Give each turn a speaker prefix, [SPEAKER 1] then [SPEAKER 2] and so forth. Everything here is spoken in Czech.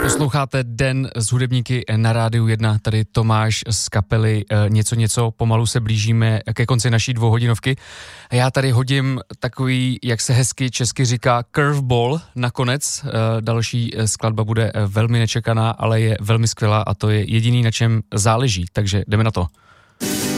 [SPEAKER 1] Posloucháte Den s hudebníky na Rádiu 1, tady Tomáš z kapely Něco, pomalu se blížíme ke konci naší dvouhodinovky. Já tady hodím takový, jak se hezky česky říká, curveball nakonec. Další skladba bude velmi nečekaná, ale je velmi skvělá a to je jediný, na čem záleží, takže jdeme na to.